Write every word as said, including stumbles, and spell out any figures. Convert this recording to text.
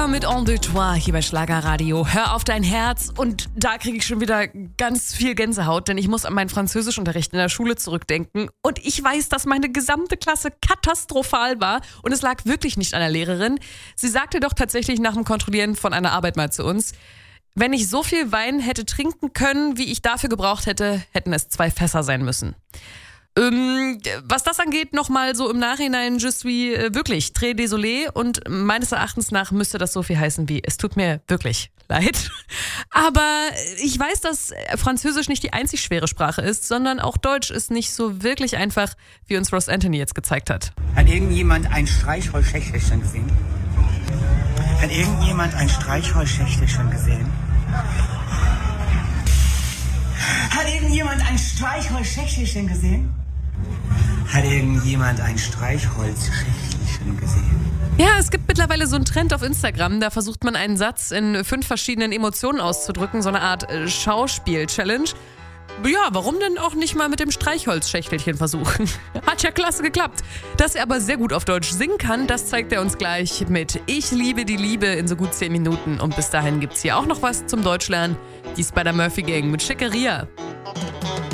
Gaga mit En deux Trois hier bei Schlagerradio. Hör auf dein Herz. Und da kriege ich schon wieder ganz viel Gänsehaut, denn ich muss an meinen Französischunterricht in der Schule zurückdenken. Und ich weiß, dass meine gesamte Klasse katastrophal war. Und es lag wirklich nicht an der Lehrerin. Sie sagte doch tatsächlich nach dem Kontrollieren von einer Arbeit mal zu uns: Wenn ich so viel Wein hätte trinken können, wie ich dafür gebraucht hätte, hätten es zwei Fässer sein müssen. Ähm, was das angeht, nochmal so im Nachhinein, je suis äh, wirklich très désolé, und meines Erachtens nach müsste das so viel heißen wie: Es tut mir wirklich leid. Aber ich weiß, dass Französisch nicht die einzig schwere Sprache ist, sondern auch Deutsch ist nicht so wirklich einfach, wie uns Ross Anthony jetzt gezeigt hat. Hat irgendjemand ein Streichholzschächtelchen gesehen? Hat irgendjemand ein Streichholzschächtelchen gesehen? Hat irgendjemand ein Streichholzschächtelchen gesehen? Hat irgendjemand ein Streichholzschächtelchen gesehen? Ja, es gibt mittlerweile so einen Trend auf Instagram, da versucht man einen Satz in fünf verschiedenen Emotionen auszudrücken, so eine Art äh, Schauspiel-Challenge. Ja, warum denn auch nicht mal mit dem Streichholzschächtelchen versuchen? Hat ja klasse geklappt. Dass er aber sehr gut auf Deutsch singen kann, das zeigt er uns gleich mit Ich liebe die Liebe in so gut zehn Minuten. Und bis dahin gibt's hier auch noch was zum Deutschlernen. Die Spider-Murphy Gang mit Schickeria.